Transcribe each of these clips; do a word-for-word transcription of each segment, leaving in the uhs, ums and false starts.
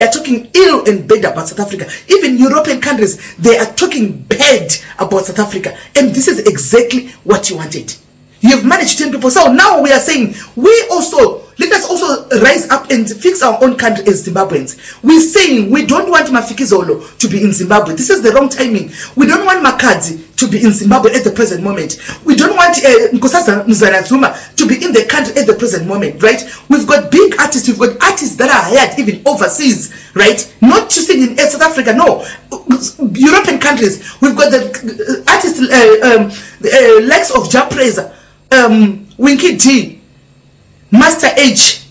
They are talking ill and bad about South Africa. Even European countries, they are talking bad about South Africa. And this is exactly what you wanted. You have managed to turn people. So now we are saying, we also, let us also rise up and fix our own country as Zimbabweans. We're saying we don't want Mafikizolo to be in Zimbabwe. This is the wrong timing. We don't want Makadzi to be in Zimbabwe at the present moment. We don't want uh, Nkosazana Mzanazuma to be in the country at the present moment, right? We've got big artists. We've got artists that are hired even overseas, right? Not to sing in South Africa, no. European countries. We've got the artists uh, um, uh, likes of Ja Preza, um, Winky D, Master H,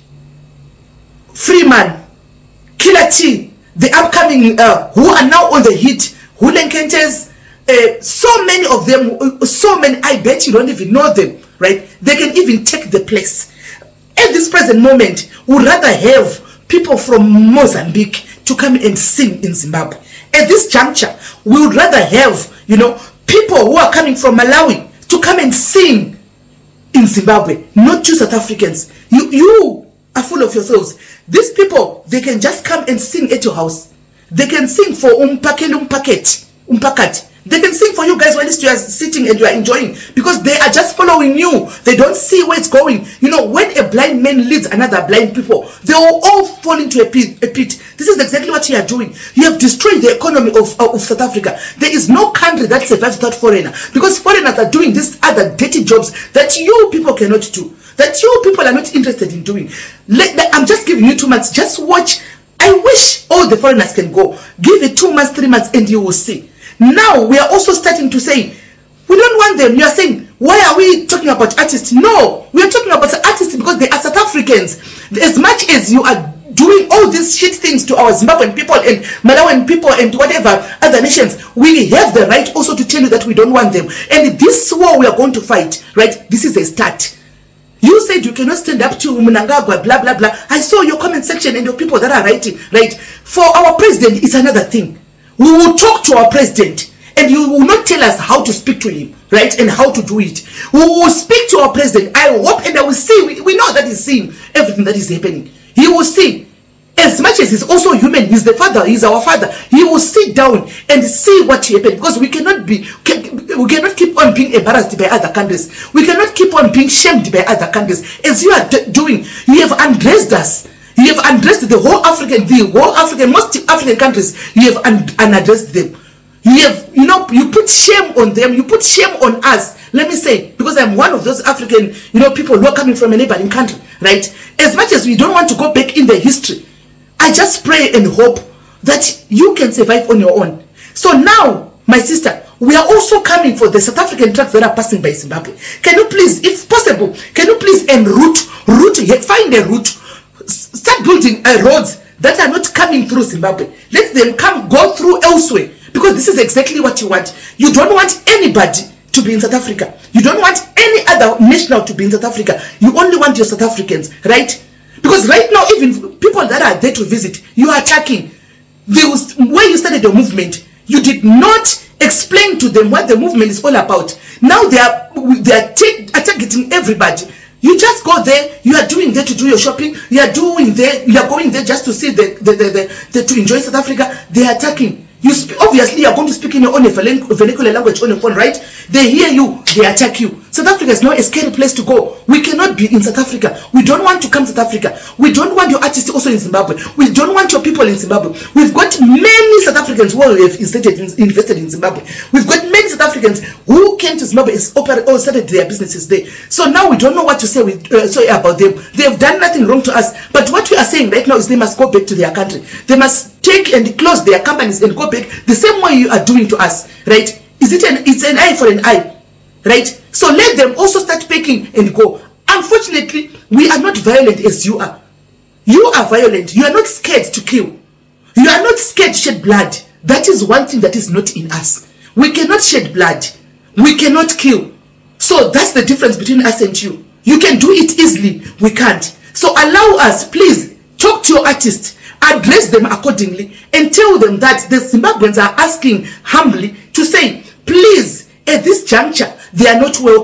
Freeman, Killer T, the upcoming uh, who are now on the hit, Hulen Kentes, uh, so many of them, so many, I bet you don't even know them, right? They can even take the place. At this present moment, we'd rather have people from Mozambique to come and sing in Zimbabwe. At this juncture, we would rather have, you know, people who are coming from Malawi to come and sing in Zimbabwe, not you South Africans. You you are full of yourselves. These people, they can just come and sing at your house. They can sing for umpakeli umpaket, umpakat. They can sing for you guys while you are sitting and you are enjoying, because they are just following you. They don't see where it's going. You know, when a blind man leads another blind people, they will all fall into a pit. A pit. This is exactly what you are doing. You have destroyed the economy of, of South Africa. There is no country that survives without foreigner, because foreigners are doing these other dirty jobs that you people cannot do, that you people are not interested in doing. Let, I'm just giving you two months. Just watch. I wish all the foreigners can go. Give it two months, three months, and you will see. Now we are also starting to say, we don't want them. You are saying, why are we talking about artists? No, we are talking about artists because they are South Africans. As much as you are doing all these shit things to our Zimbabwean people and Malawian people and whatever other nations, we have the right also to tell you that we don't want them. And this war we are going to fight, right? This is a start. You said you cannot stand up to Mnangagwa, blah, blah, blah. I saw your comment section and your people that are writing, right? For our president, it's another thing. We will talk to our president and you will not tell us how to speak to him, right? And how to do it. We will speak to our president. I hope and I will see. We, we know that he's seeing everything that is happening. He will see. As much as he's also human, he's the father, he's our father. He will sit down and see what happened, because we cannot be, we cannot keep on being embarrassed by other countries. We cannot keep on being shamed by other countries. As you are doing, you have undressed us. You have undressed the whole African, the whole African, most African countries. You have un unaddressed them. You have, you know, you put shame on them. You put shame on us. Let me say, because I'm one of those African, you know, people who are coming from a neighboring country, right? As much as we don't want to go back in the history, I just pray and hope that you can survive on your own. So now, my sister, we are also coming for the South African trucks that are passing by Zimbabwe. Can you please, if possible, can you please enroute, route, find a route, start building uh, roads that are not coming through Zimbabwe. Let them come, go through elsewhere, because this is exactly what you want. You don't want anybody to be in South Africa. You don't want any other national to be in South Africa. You only want your South Africans, right? Because right now, even people that are there to visit, you are attacking. The way you started the movement, you did not explain to them what the movement is all about. Now they are they are targeting everybody. You just go there. You are doing there to do your shopping. You are doing there. You are going there just to see the the the, the, the to enjoy South Africa. They are attacking. You obviously you are going to speak in your own vernacular language on your phone, right? They hear you. They attack you. South Africa is not a scary place to go. We cannot be in South Africa. We don't want to come to South Africa. We don't want your artists also in Zimbabwe. We don't want your people in Zimbabwe. We've got many South Africans who have invested in, invested in Zimbabwe. We've got many South Africans who came to Zimbabwe and or started their businesses there. So now we don't know what to say, with, uh, say about them. They have done nothing wrong to us. But what we are saying right now is they must go back to their country. They must take and close their companies and go back the same way you are doing to us, right? Is it an, it's an eye for an eye, right? So let them also start picking and go. Unfortunately, we are not violent as you are. You are violent. You are not scared to kill. You are not scared to shed blood. That is one thing that is not in us. We cannot shed blood. We cannot kill. So that's the difference between us and you. You can do it easily. We can't. So allow us, please, talk to your artists. Address them accordingly and tell them that the Zimbabweans are asking humbly to say, please, at this juncture, they are not welcome.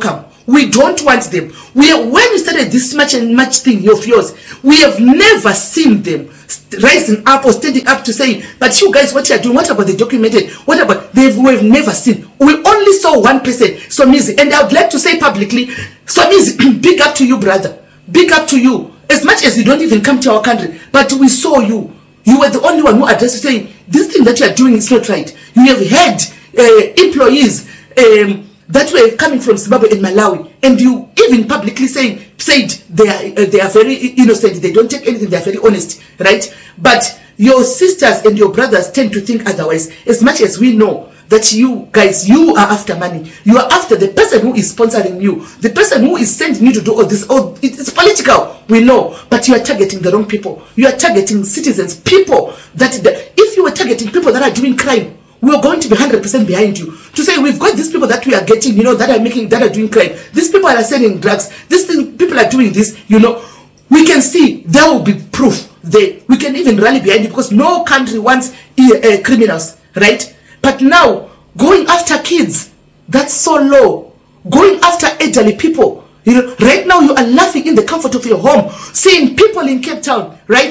We don't want them. We are, when you started this much and much thing of yours, we have never seen them rising up or standing up to say, but you guys, what you are doing, what about the documented, what about, they've, we've never seen. We only saw one person, Somizi, and I would like to say publicly, Somizi, big up to you, brother, big up to you, as much as you don't even come to our country, but we saw you. You were the only one who addressed saying, this thing that you are doing is not right. You have had uh, employees um, that were coming from Zimbabwe and Malawi, and you even publicly saying, said they are, uh, they are very innocent, they don't take anything, they are very honest, right? But your sisters and your brothers tend to think otherwise, as much as we know that you guys, you are after money. You are after the person who is sponsoring you, the person who is sending you to do all this. Oh, it's political, we know, but you are targeting the wrong people. You are targeting citizens, people that, the, if you were targeting people that are doing crime, we are going to be one hundred percent behind you. To say, we've got these people that we are getting, you know, that are making, that are doing crime. These people are selling drugs. These thing, people are doing this, you know. We can see, there will be proof there. We can even rally behind it because no country wants uh, criminals, right? But now, going after kids, that's so low. Going after elderly people, you know, right now you are laughing in the comfort of your home, seeing people in Cape Town, right?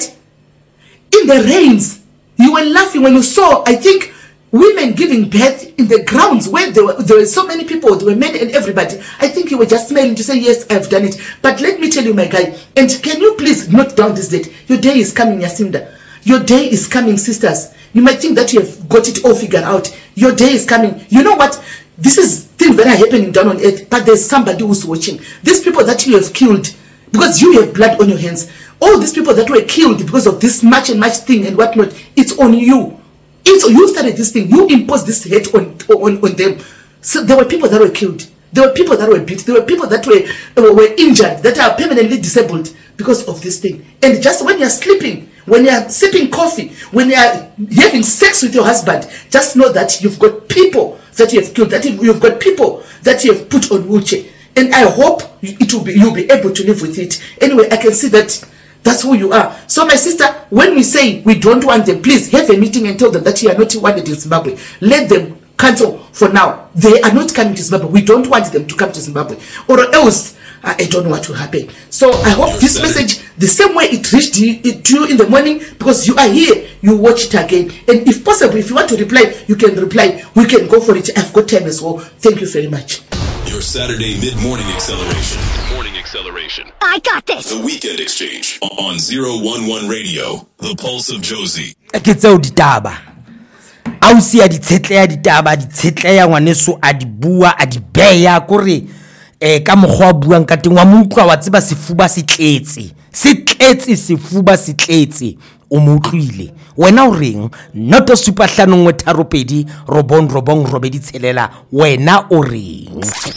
In the rains, you were laughing when you saw, I think, women giving birth in the grounds where there were, there were so many people, there were men and everybody. I think you were just smiling to say, yes, I've done it. But let me tell you, my guy, and can you please note down this date? Your day is coming, Yacinda. Your day is coming, sisters. You might think that you have got it all figured out. Your day is coming. You know what? This is things that are happening down on earth, but there's somebody who's watching. These people that you have killed, because you have blood on your hands, all these people that were killed because of this much and much thing and whatnot, it's on you. It's you started this thing. You imposed this hate on, on, on them. So there were people that were killed. There were people that were beat. There were people that were, were injured, that are permanently disabled because of this thing. And just when you're sleeping, when you're sipping coffee, when you're having sex with your husband, just know that you've got people that you have killed, that you've got people that you have put on wheelchair. And I hope it will be, you'll be able to live with it. Anyway, I can see that that's who you are. So my sister, when we say we don't want them, please have a meeting and tell them that you are not wanted in Zimbabwe. Let them cancel for now. They are not coming to Zimbabwe. We don't want them to come to Zimbabwe. Or else, I don't know what will happen. So I hope this message, the same way it reached you, it to you in the morning, because you are here, you watch it again. And if possible, if you want to reply, you can reply. We can go for it. I've got time as well. Thank you very much. Your Saturday mid-morning acceleration. Morning acceleration. I got this. The Weekend Exchange on zero one one Radio, the Pulse of Josie. Ke tseo ditaba. A o sia ditsetleya ditaba, ditsetleya ngwaneso a di bua, a di beya kore eh ka mogwa buang ka teng wa moutlwa wa tseba sefuba se tletse. Se tletse sefuba se tletse. O moutlwile. Wena o reng? Not a super hlano ngwe tharo pedi robong robong robedi tshelela. Wena o reng?